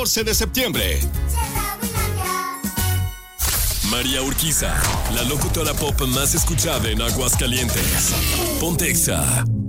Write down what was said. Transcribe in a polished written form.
14 de septiembre. María Urquiza, la locutora pop más escuchada en Aguascalientes. Ponte Exa.